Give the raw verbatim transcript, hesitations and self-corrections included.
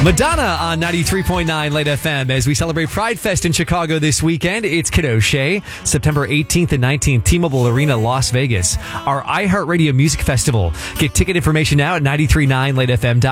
Madonna on ninety-three point nine Late F M as we celebrate Pride Fest in Chicago this weekend. It's Kiddo Shea, September eighteenth and nineteenth, T-Mobile Arena, Las Vegas. Our iHeartRadio Music Festival. Get ticket information now at nine three nine late f m dot com.